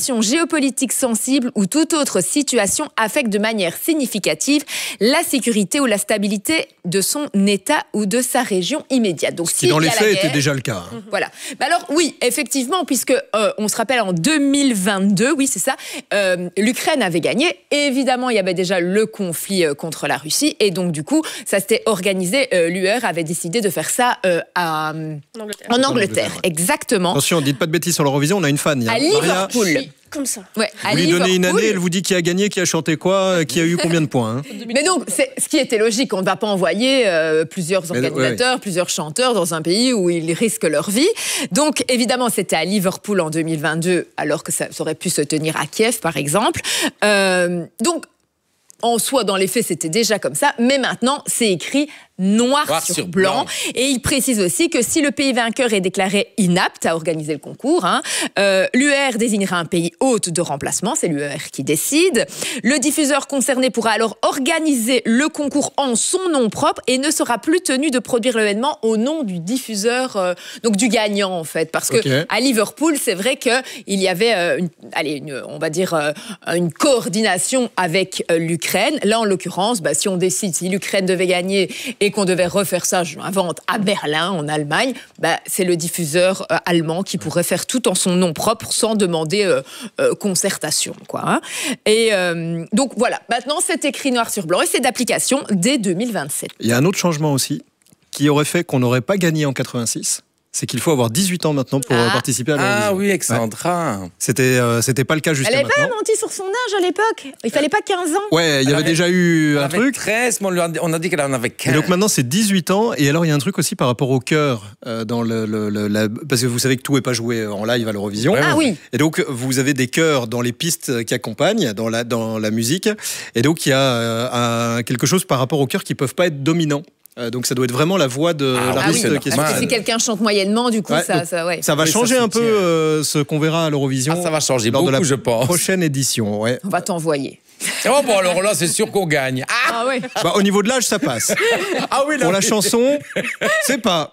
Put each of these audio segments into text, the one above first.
situation géopolitique sensible ou toute autre situation affecte de manière significative la sécurité ou la stabilité de son État ou de sa région immédiate. Donc, ce qui, dans les faits, était déjà le cas. Voilà. Alors, oui, effectivement, puisque on se rappelle en 2022, oui, c'est ça, l'Ukraine avait gagné. Et évidemment, il y avait déjà le conflit contre la Russie. Et donc, du coup, ça s'était organisé. L'UE avait décidé de faire ça en Angleterre. Exactement. Attention, dites pas de bêtises sur l'Eurovision, on a une fan. À Liverpool. Comme ça. Ouais, vous lui donnez une année, elle vous dit qui a gagné, qui a chanté quoi, qui a eu combien de points. Mais donc, c'est ce qui était logique. On ne va pas envoyer plusieurs organisateurs, plusieurs chanteurs dans un pays où ils risquent leur vie. Donc, évidemment, c'était à Liverpool en 2022, alors que ça aurait pu se tenir à Kiev, par exemple. Donc, en soi, dans les faits, c'était déjà comme ça. Mais maintenant, c'est écrit noir sur blanc. Et il précise aussi que si le pays vainqueur est déclaré inapte à organiser le concours, l'UR désignera un pays hôte de remplacement, c'est l'UR qui décide. Le diffuseur concerné pourra alors organiser le concours en son nom propre et ne sera plus tenu de produire l'événement au nom du diffuseur, donc du gagnant en fait. Parce que à Liverpool, c'est vrai qu'il y avait une coordination avec l'Ukraine. Là, en l'occurrence, si on décide, si l'Ukraine devait gagner et qu'on devait refaire ça, je m'invente, à Berlin, en Allemagne, c'est le diffuseur allemand qui pourrait faire tout en son nom propre sans demander concertation, quoi. Et donc voilà, maintenant c'est écrit noir sur blanc et c'est d'application dès 2027. Il y a un autre changement aussi qui aurait fait qu'on n'aurait pas gagné en 86. C'est qu'il faut avoir 18 ans maintenant pour participer à l'Eurovision. Ah oui, Alexandra. Ouais. C'était pas le cas jusqu'à maintenant. Elle n'avait pas menti sur son âge à l'époque. Il fallait pas 15 ans. Ouais, il y avait déjà eu un truc. 13, mais on a dit qu'elle en avait 15. Et donc maintenant, c'est 18 ans. Et alors, il y a un truc aussi par rapport au chœur. Parce que vous savez que tout n'est pas joué en live à l'Eurovision. Ah oui. Et donc, vous avez des chœurs dans les pistes qui accompagnent, dans la musique. Et donc, il y a quelque chose par rapport aux chœurs qui ne peuvent pas être dominants. Donc ça doit être vraiment la voix de l'artiste qui est parce que si quelqu'un chante moyennement, du coup, ça va changer un peu ce qu'on verra à l'Eurovision. Ça va changer lors beaucoup, de la je pense. Prochaine édition. Ouais. On va t'envoyer. Oh bon, alors là, c'est sûr qu'on gagne. Ah ouais. Au niveau de l'âge, ça passe. Ah oui, pour la chanson, c'est pas.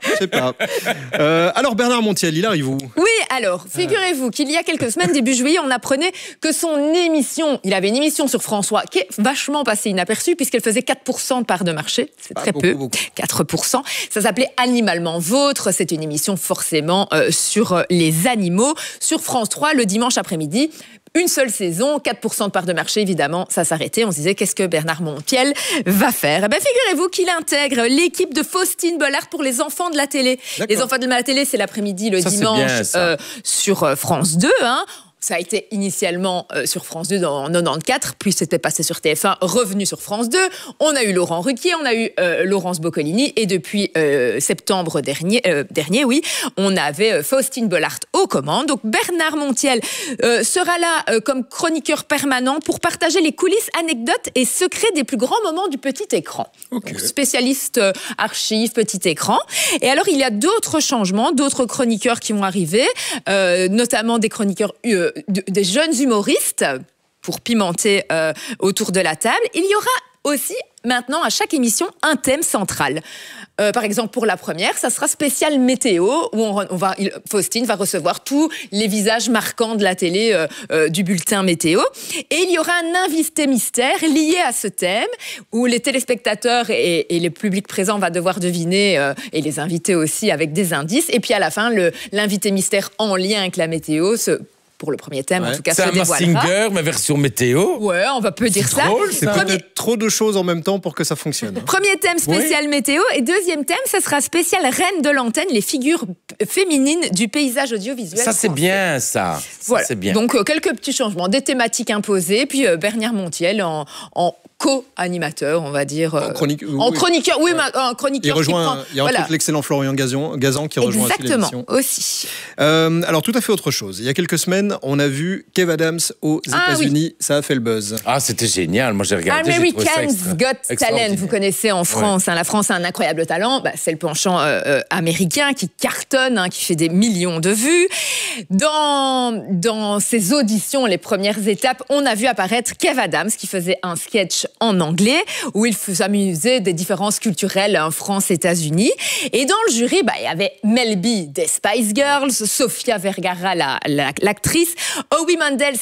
Alors Bernard Montiel, il arrive où? Oui, alors, figurez-vous qu'il y a quelques semaines, début juillet, on apprenait que son émission, il avait une émission sur France 3 qui est vachement passée inaperçue puisqu'elle faisait 4% de part de marché. C'est très peu. 4%. Ça s'appelait Animalement Vôtre. C'est une émission forcément sur les animaux. Sur France 3, le dimanche après-midi. Une seule saison, 4% de part de marché, évidemment, ça s'arrêtait. On se disait, qu'est-ce que Bernard Montiel va faire? Figurez-vous qu'il intègre l'équipe de Faustine Bollard pour les enfants de la télé. Les enfants de la télé, c'est l'après-midi, le dimanche, sur France 2, Ça a été initialement sur France 2 en 94, puis c'était passé sur TF1, revenu sur France 2. On a eu Laurent Ruquier, on a eu Laurence Boccolini, et depuis septembre dernier, on avait Faustine Bollard aux commandes. Donc Bernard Montiel sera là comme chroniqueur permanent pour partager les coulisses, anecdotes et secrets des plus grands moments du petit écran. Donc, spécialiste archives, petit écran. Et alors, il y a d'autres changements, d'autres chroniqueurs qui vont arriver, notamment des chroniqueurs des jeunes humoristes pour pimenter autour de la table. Il y aura aussi maintenant à chaque émission un thème central. Par exemple, pour la première, ça sera spécial météo où Faustine va recevoir tous les visages marquants de la télé du bulletin météo. Et il y aura un invité mystère lié à ce thème où les téléspectateurs et le public présent va devoir deviner et les invités aussi avec des indices. Et puis à la fin, l'invité mystère en lien avec la météo pour le premier thème, en tout cas, se dévoilera. C'est un Mazinger, mais version météo. Ouais, on peut dire ça. C'est peut-être trop de choses en même temps pour que ça fonctionne. Premier thème spécial météo et deuxième thème, ça sera spécial reine de l'antenne, les figures féminines du paysage audiovisuel. Ça, c'est bien, ça. Voilà. C'est bien. Donc, quelques petits changements, des thématiques imposées, puis Bernard Montiel en co-animateur, on va dire. En chroniqueur, un chroniqueur il y a entre l'excellent Florian Gazan qui rejoint aussi l'émission. Exactement, aussi. Alors, tout à fait autre chose. Il y a quelques semaines, on a vu Kev Adams aux États-Unis. Oui. Ça a fait le buzz. Ah, c'était génial. Moi, j'ai regardé. American's Got Talent, vous connaissez en France. La France a un incroyable talent. C'est le penchant américain qui cartonne, qui fait des millions de vues. Dans ses auditions, les premières étapes, on a vu apparaître Kev Adams qui faisait un sketch en anglais où il s'amusait des différences culturelles en France, États-Unis. Et dans le jury, il y avait Mel B des Spice Girls, Sofia Vergara, l'actrice, Howie Mandel,